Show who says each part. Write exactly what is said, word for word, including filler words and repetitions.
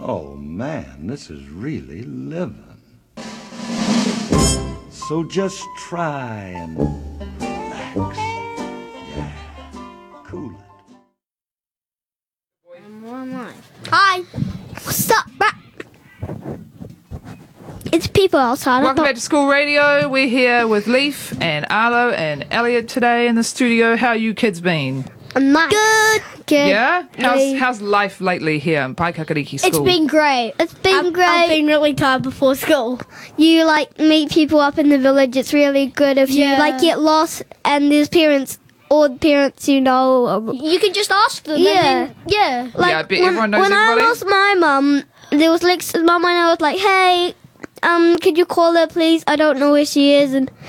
Speaker 1: Oh, man, this is really living. So just try and relax. Yeah, cool it.
Speaker 2: Hi. What's up, Matt? It's people outside.
Speaker 3: Welcome back to School Radio. We're here with Leaf and Arlo and Elliot today in the studio. How you kids been?
Speaker 2: Nice. Good. Good.
Speaker 3: Yeah? How's
Speaker 2: Hey.
Speaker 3: how's life lately here in Paikakariki School?
Speaker 2: It's been great. It's been
Speaker 4: I've,
Speaker 2: great.
Speaker 4: I've been really tired before school.
Speaker 2: You like meet people up in the village. It's really good if you
Speaker 4: Yeah.
Speaker 2: like get lost and there's parents, old parents, you know. or-
Speaker 4: You can just ask them.
Speaker 2: Yeah.
Speaker 4: and then- yeah.
Speaker 2: Like
Speaker 3: Yeah, I bet
Speaker 2: when,
Speaker 3: everyone knows
Speaker 2: when
Speaker 3: everybody.
Speaker 2: I lost my mum, there was Lex's mum and I was like, hey, um, could you call her please? I don't know where she is. And